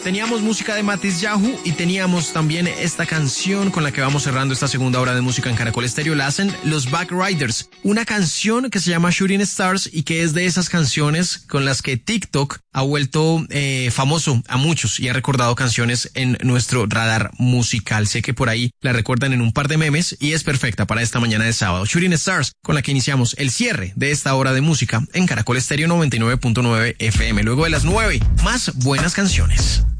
Teníamos música de Matis Yahoo y teníamos también esta canción con la que vamos cerrando esta segunda hora de música en Caracol Estéreo. La hacen los Backriders, una canción que se llama Shooting Stars y que es de esas canciones con las que TikTok ha vuelto famoso a muchos y ha recordado canciones en nuestro radar musical. Sé que por ahí la recuerdan en un par de memes y es perfecta para esta mañana de sábado. Shooting Stars, con la que iniciamos el cierre de esta hora de música en Caracol Estéreo 99.9 FM. Luego de las 9, más buenas canciones.